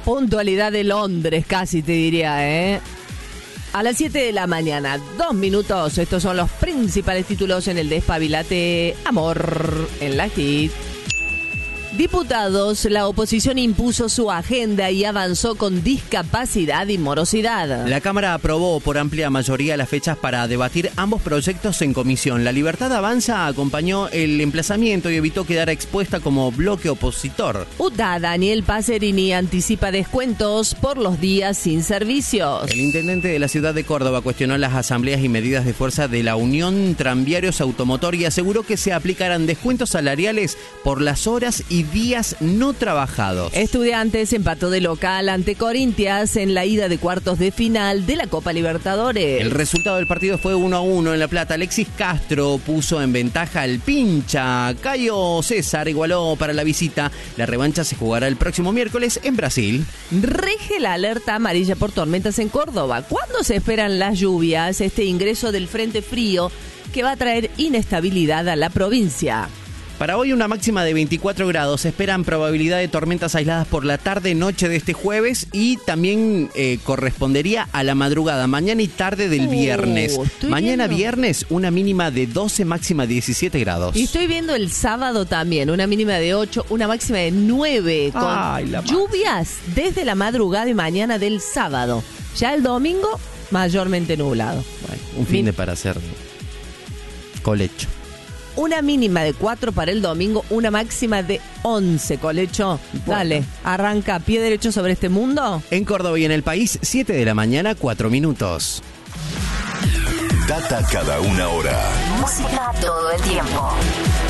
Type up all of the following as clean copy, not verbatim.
Puntualidad de Londres, casi te diría, ¿eh? A las 7 de la mañana, 2 minutos. Estos son los principales títulos en el Despabilate Amor en la Hit. Diputados, la oposición impuso su agenda y avanzó con discapacidad y morosidad. La Cámara aprobó por amplia mayoría las fechas para debatir ambos proyectos en comisión. La Libertad Avanza acompañó el emplazamiento y evitó quedar expuesta como bloque opositor. UTA, Daniel Pacerini anticipa descuentos por los días sin servicios. El intendente de la ciudad de Córdoba cuestionó las asambleas y medidas de fuerza de la Unión Tranviarios Automotor y aseguró que se aplicarán descuentos salariales por las horas y días no trabajados. Estudiantes empató de local ante Corinthians en la ida de cuartos de final de la Copa Libertadores. El resultado del partido fue 1-1 en La Plata. Alexis Castro puso en ventaja al pincha. Cayo César igualó para la visita. La revancha se jugará el próximo miércoles en Brasil. Rige la alerta amarilla por tormentas en Córdoba. ¿Cuándo se esperan las lluvias? Este ingreso del frente frío que va a traer inestabilidad a la provincia. Para hoy una máxima de 24 grados. Se esperan probabilidad de tormentas aisladas por la tarde-noche de este jueves y también correspondería a la madrugada, mañana y tarde del viernes. Mañana viernes una mínima de 12, máxima 17 grados. Y estoy viendo el sábado también, una mínima de 8, una máxima de 9, con lluvias desde la madrugada y mañana del sábado. Ya el domingo, mayormente nublado. Bueno, un fin de para hacer colecho. Una mínima de 4 para el domingo, una máxima de 11, Colecho. Dale, arranca pie derecho sobre este mundo. En Córdoba y en el país, 7 de la mañana, 4 minutos. Data cada una hora. Música todo el tiempo.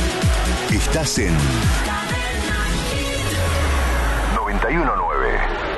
Estás en 91.9.